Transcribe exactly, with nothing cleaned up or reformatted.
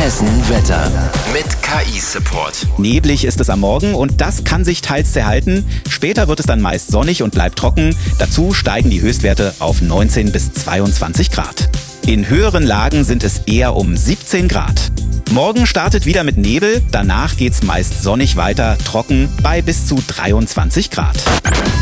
Hessen Wetter mit K I-Support. Neblig ist es am Morgen und das kann sich teils zerhalten. Später wird es dann meist sonnig und bleibt trocken. Dazu steigen die Höchstwerte auf neunzehn bis zweiundzwanzig Grad. In höheren Lagen sind es eher um siebzehn Grad. Morgen startet wieder mit Nebel, danach geht's meist sonnig weiter, trocken bei bis zu dreiundzwanzig Grad.